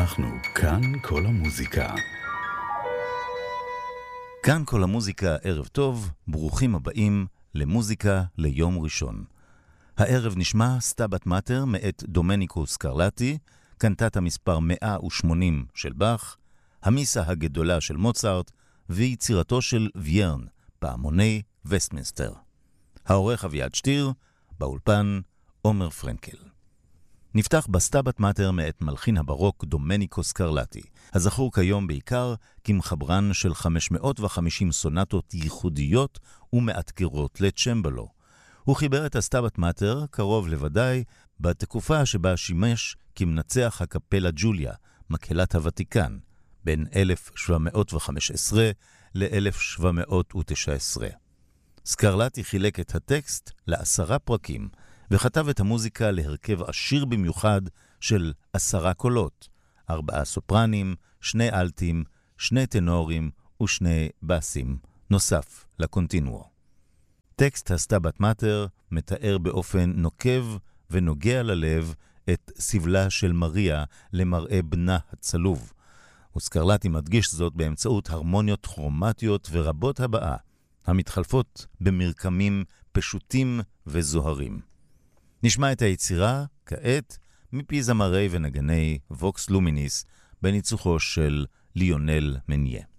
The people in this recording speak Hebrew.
אנחנו כאן כל המוזיקה. כאן כל המוזיקה, ערב טוב, ברוכים הבאים למוזיקה ליום ראשון. הערב נשמע סטאבט מאטר מאת דומניקו סקרלטי, קנטטה מספר 180 של באך, המיסה הגדולה של מוצרט, ויצירתו של וירן, פעמוני וסטמינסטר. העורך אביעד שטיר, באולפן עומר פרנקל. נפתח בסטאבט מאטר מאת מלחין הברוק דומניקו סקרלטי, הזכור כיום בעיקר כמחברן של 550 סונטות ייחודיות ומאתגרות לצ'מבלו. הוא חיבר את הסטאבט מאטר קרוב לוודאי בתקופה שבה שימש כמנצח הקפלה ג'וליה, מקהלת הוותיקן, בין 1715 ל-1719. סקרלטי חילק את הטקסט ל10 פרקים, וכתב את המוזיקה להרכב עשיר במיוחד של 10 קולות, 4 סופרנים, 2 אלטים, 2 טנורים ו2 בסים, נוסף לקונטינואו. טקסט הסטאבט מאטר מתאר באופן נוקב ונוגע ללב את סבלה של מריה למראה בנה הצלוב, וסקרלטי מדגיש זאת באמצעות הרמוניות כרומטיות ורבות הבאה, המתחלפות במרקמים פשוטים וזוהרים. נשמע את היצירה, כעת, מפי זמרי ונגני ווקס לומיניס, בניצוחו של ליונל מניה.